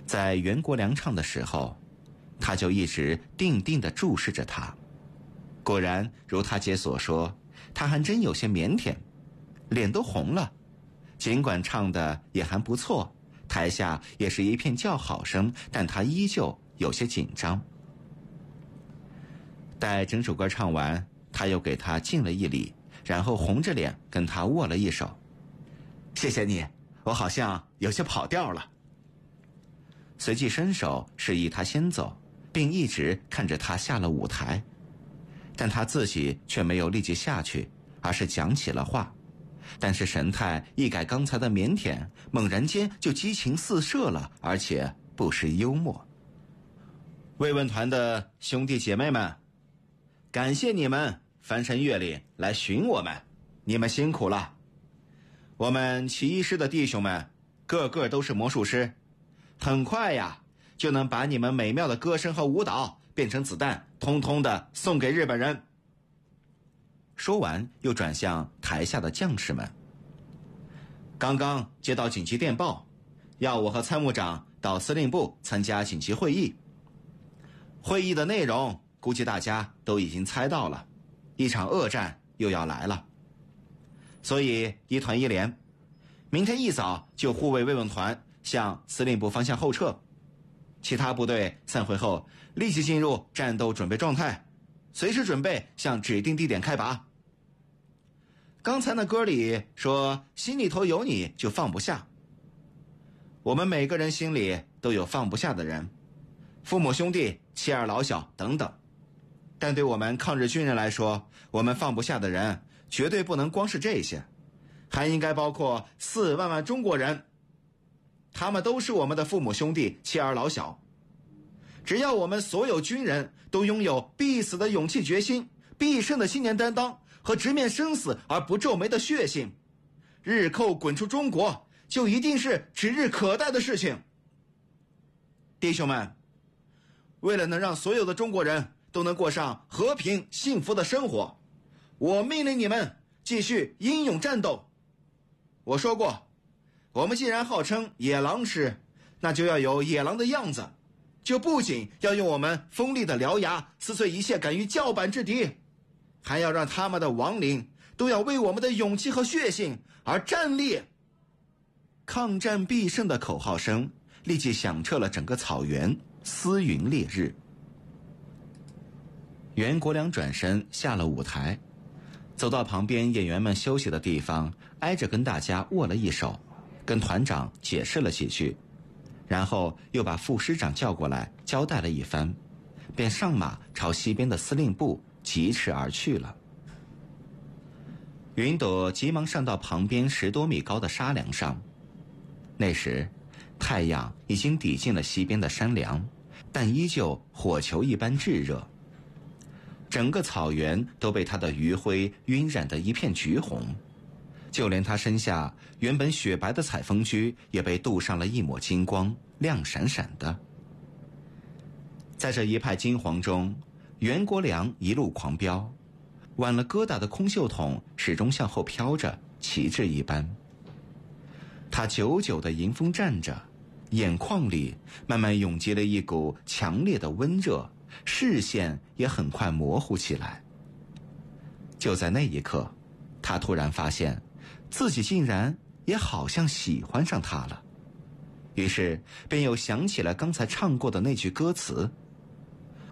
在袁国良唱的时候，他就一直定定地注视着他。果然如他姐所说，他还真有些腼腆，脸都红了。尽管唱的也还不错，台下也是一片叫好声，但他依旧有些紧张。待整首歌唱完，他又给他敬了一礼，然后红着脸跟他握了一手。谢谢你，我好像有些跑调了。随即伸手示意他先走，并一直看着他下了舞台。但他自己却没有立即下去，而是讲起了话。但是神态一改刚才的腼腆，猛然间就激情四射了，而且不失幽默。慰问团的兄弟姐妹们，感谢你们翻山越岭来寻我们，你们辛苦了。我们奇医师的弟兄们个个都是魔术师，很快呀就能把你们美妙的歌声和舞蹈变成子弹，通通的送给日本人。说完又转向台下的将士们。刚刚接到紧急电报，要我和参谋长到司令部参加紧急会议。会议的内容估计大家都已经猜到了，一场恶战又要来了。所以一团一连，明天一早就护卫慰问团向司令部方向后撤，其他部队散会后立即进入战斗准备状态，随时准备向指定地点开拔。刚才那歌里说心里头有你就放不下，我们每个人心里都有放不下的人，父母兄弟妻儿老小等等，但对我们抗日军人来说，我们放不下的人绝对不能光是这些，还应该包括4万万中国人，他们都是我们的父母兄弟妻儿老小。只要我们所有军人都拥有必死的勇气决心，必胜的信念担当和直面生死而不皱眉的血性，日寇滚出中国就一定是指日可待的事情。弟兄们，为了能让所有的中国人都能过上和平幸福的生活，我命令你们继续英勇战斗。我说过，我们既然号称野狼师，那就要有野狼的样子，就不仅要用我们锋利的獠牙撕碎一切敢于叫板之敌，还要让他们的亡灵都要为我们的勇气和血性而站立。抗战必胜的口号声立即响彻了整个草原，撕云烈日。袁国良转身下了舞台，走到旁边演员们休息的地方，挨着跟大家握了一手，跟团长解释了几句，然后又把副师长叫过来交代了一番，便上马朝西边的司令部疾驰而去了。云朵急忙上到旁边10多米高的沙梁上，那时太阳已经抵近了西边的山梁，但依旧火球一般炙热，整个草原都被它的余晖晕染得一片橘红，就连他身下原本雪白的采风驹也被镀上了一抹金光，亮闪闪的。在这一派金黄中，袁国良一路狂飙，挽了疙瘩的空袖筒始终向后飘着，旗帜一般。他久久地迎风站着，眼眶里慢慢涌集了一股强烈的温热，视线也很快模糊起来。就在那一刻，他突然发现自己竟然也好像喜欢上他了，于是便又想起了刚才唱过的那句歌词：